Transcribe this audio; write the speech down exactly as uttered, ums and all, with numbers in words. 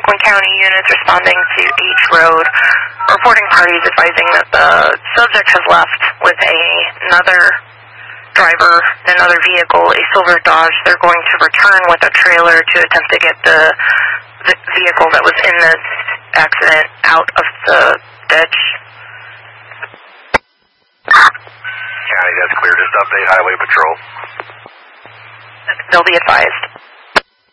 Oakland County units responding to H Road, reporting parties advising that the subject has left with a, another driver in another vehicle, a silver Dodge. They're going to return with a trailer to attempt to get the, the vehicle that was in this accident out of the ditch. County, that's clear. Just update Highway Patrol. They'll be advised.